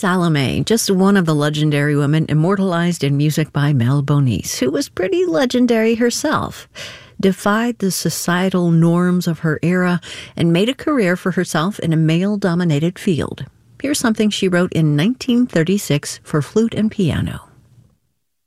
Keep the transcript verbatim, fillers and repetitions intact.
Salome, just one of the legendary women immortalized in music by Mel Bonis, who was pretty legendary herself, defied the societal norms of her era and made a career for herself in a male-dominated field. Here's something she wrote in nineteen thirty-six for flute and piano.